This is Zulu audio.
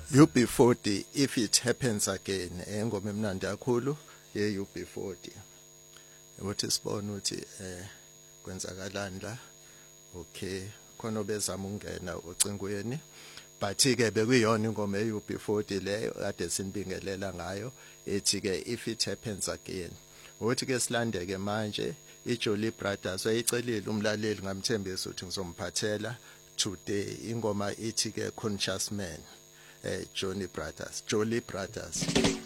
UB40 if it happens again engoma emnandi kakhulu ye UB40 ukuthi sibone ukuthi kwenzakalani la. Okay, khona obezama ungena ocingweni but ke bekuyiyona ingoma ye UB40 leyo kade sinibingelela ngayo ethi ke if it happens again. Uthi ke silandeke manje iJolly Brothers wayicelile umlaleli ngamthembisa ukuthi ngizomphathela today ingoma ithi ke Conscious Man. Jolly Brothers.